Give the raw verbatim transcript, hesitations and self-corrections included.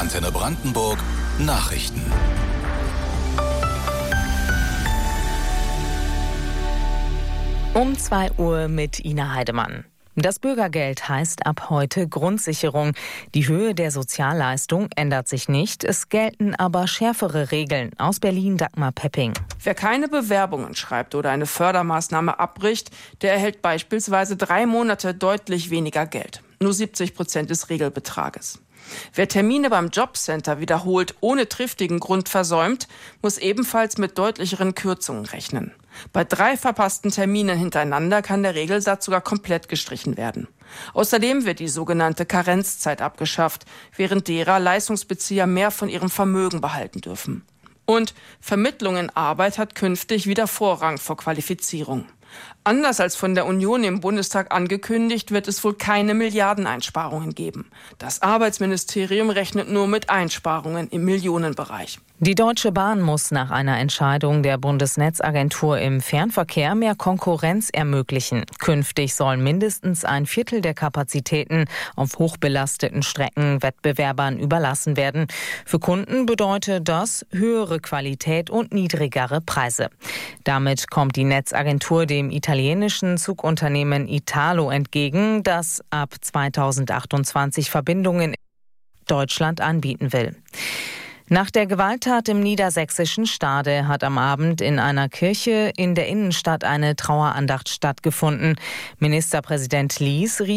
Antenne Brandenburg Nachrichten. Um zwei Uhr mit Ina Heidemann. Das Bürgergeld heißt ab heute Grundsicherung. Die Höhe der Sozialleistung ändert sich nicht, es gelten aber schärfere Regeln. Aus Berlin Dagmar Pepping. Wer keine Bewerbungen schreibt oder eine Fördermaßnahme abbricht, der erhält beispielsweise drei Monate deutlich weniger Geld. Nur siebzig Prozent des Regelbetrages. Wer Termine beim Jobcenter wiederholt ohne triftigen Grund versäumt, muss ebenfalls mit deutlicheren Kürzungen rechnen. Bei drei verpassten Terminen hintereinander kann der Regelsatz sogar komplett gestrichen werden. Außerdem wird die sogenannte Karenzzeit abgeschafft, während derer Leistungsbezieher mehr von ihrem Vermögen behalten dürfen. Und Vermittlung in Arbeit hat künftig wieder Vorrang vor Qualifizierung. Anders als von der Union im Bundestag angekündigt, wird es wohl keine Milliardeneinsparungen geben. Das Arbeitsministerium rechnet nur mit Einsparungen im Millionenbereich. Die Deutsche Bahn muss nach einer Entscheidung der Bundesnetzagentur im Fernverkehr mehr Konkurrenz ermöglichen. Künftig soll mindestens ein Viertel der Kapazitäten auf hochbelasteten Strecken Wettbewerbern überlassen werden. Für Kunden bedeutet das höhere Qualität und niedrigere Preise. Damit kommt die Netzagentur dem italienischen Zugunternehmen Italo entgegen, das ab zweitausendachtundzwanzig Verbindungen in Deutschland anbieten will. Nach der Gewalttat im niedersächsischen Stade hat am Abend in einer Kirche in der Innenstadt eine Trauerandacht stattgefunden. Ministerpräsident Lies rief